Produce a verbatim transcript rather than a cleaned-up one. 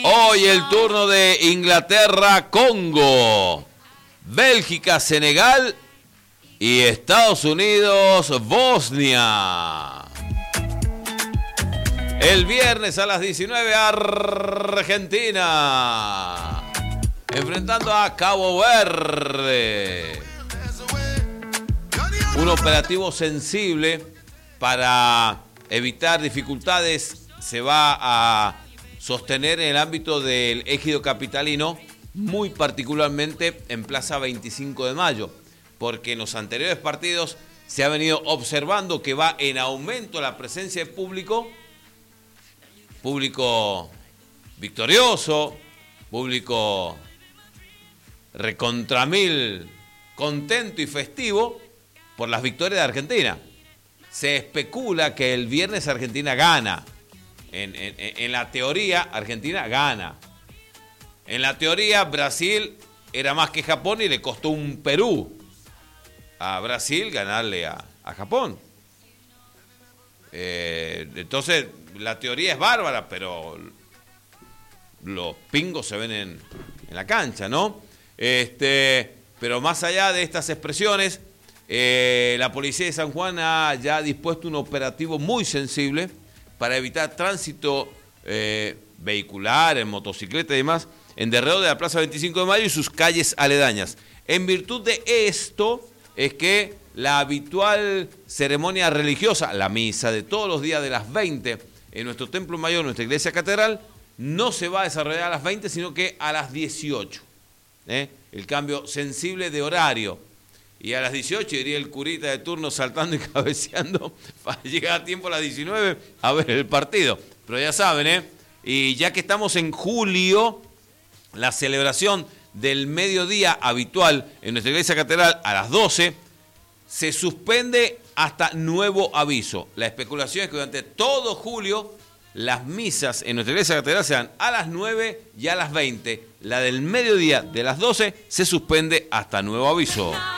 Hoy el turno de Inglaterra, Congo, Bélgica, Senegal y Estados Unidos, Bosnia. El viernes a las diecinueve, Argentina enfrentando a Cabo Verde. Un operativo sensible para evitar dificultades se va a sostener en el ámbito del ejido capitalino, muy particularmente en Plaza veinticinco de mayo, porque en los anteriores partidos se ha venido observando que va en aumento la presencia de público, público victorioso, público recontramil, contento y festivo por las victorias de Argentina. Se especula que el viernes Argentina gana. En, en, en la teoría, Argentina gana. En la teoría, Brasil era más que Japón y le costó un Perú a Brasil ganarle a, a Japón. Eh, entonces, la teoría es bárbara, pero los pingos se ven en, en la cancha, ¿no? Este, pero más allá de estas expresiones, eh, la policía de San Juan ha ya dispuesto un operativo muy sensible para evitar tránsito eh, vehicular, en motocicleta y demás, en derredor de la Plaza veinticinco de mayo y sus calles aledañas. En virtud de esto es que la habitual ceremonia religiosa, la misa de todos los días de las veinte en nuestro templo mayor, nuestra iglesia catedral, no se va a desarrollar a las veinte, sino que a las dieciocho. ¿eh? El cambio sensible de horario. Y a las dieciocho iría el curita de turno saltando y cabeceando para llegar a tiempo a las diecinueve a ver el partido. Pero ya saben, ¿eh? Y ya que estamos en julio, la celebración del mediodía habitual en nuestra iglesia catedral a las doce se suspende hasta nuevo aviso. La especulación es que durante todo julio las misas en nuestra iglesia catedral sean a las nueve y a las veinte. La del mediodía de las doce se suspende hasta nuevo aviso.